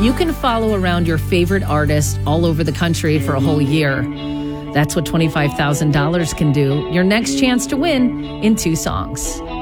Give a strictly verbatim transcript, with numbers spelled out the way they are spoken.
You can follow around your favorite artist all over the country for a whole year. That's what twenty-five thousand dollars can do. Your next chance to win in two songs.